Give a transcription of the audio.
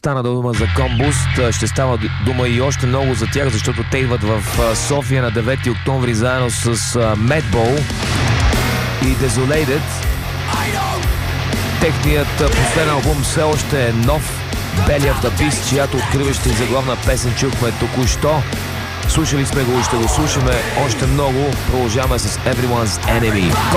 стана дума за Combuст, ще става дума и още много за тях, защото те идват в София на 9 октомври заедно с Madball и Desolated. Техният последен албум все още е нов, Belly of the Beast, чиято откриваща и заглавна песен чухме току-що. Слушали сме го и ще го слушаме още много. Продължаваме с Everyone's Enemy.